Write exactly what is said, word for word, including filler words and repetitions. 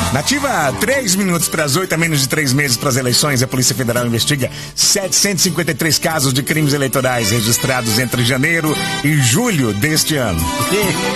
Nativa, três minutos para as oito, a menos de três meses para as eleições. A Polícia Federal investiga setecentos e cinquenta e três casos de crimes eleitorais registrados entre janeiro e julho deste ano.